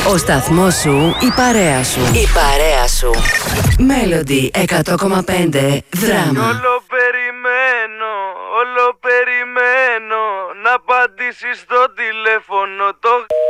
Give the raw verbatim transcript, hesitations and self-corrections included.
Ο σταθμός σου, η παρέα σου. Η παρέα σου. Melody εκατό κόμμα πέντε δράμα. Όλο περιμένω, όλο περιμένω να απαντήσεις στο τηλέφωνο το...